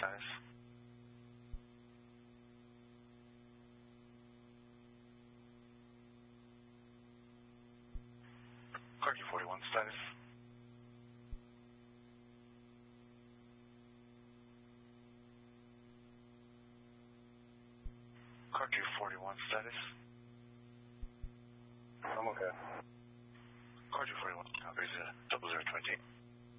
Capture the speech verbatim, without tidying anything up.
status. Car Q forty-one status. Car Q forty-one status. I'm okay. Car Q forty-one, copies, uh, double zero twenty.